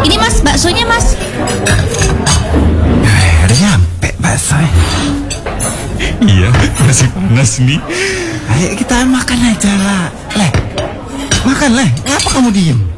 Ini mas, baksonya mas. Udah nyampe bakso. Iya, masih panas nih. Ayo kita makan aja lah. Leh, makan leh. Ngapa kamu diem?